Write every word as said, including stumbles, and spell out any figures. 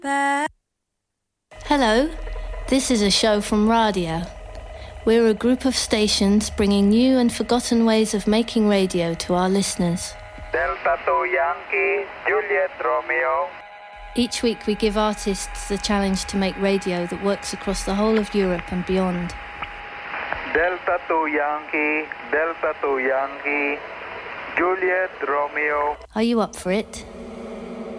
Hello, this is a show from Radio. We're a group of stations bringing new and forgotten ways of making radio to our listeners. Delta two Yankee, Juliet Romeo. Each week we give artists the challenge to make radio that works across the whole of Europe and beyond. Delta two Yankee, Delta two Yankee, Juliet Romeo. Are you up for it?